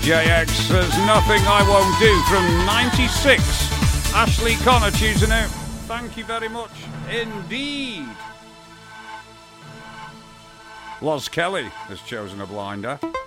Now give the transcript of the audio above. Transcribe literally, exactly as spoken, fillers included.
J X, There's Nothing I Won't Do from ninety-six. Ashley Connor choosing out. Thank you very much indeed. Loz Kelly has chosen a blinder.